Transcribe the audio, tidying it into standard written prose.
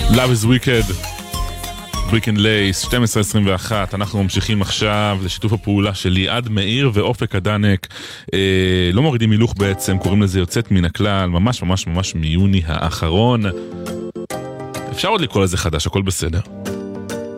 Love is Wicked, Weekend Lace, 12:21. אנחנו ממשיכים עכשיו לשיתוף הפעולה של ליעד מאיר ואופק הדנק. לא מורידים מילוך בעצם, קוראים לזה יוצאת מן הכלל, ממש ממש ממש מיוני האחרון. אפשר עוד לקרוא לזה חדש, הכל בסדר.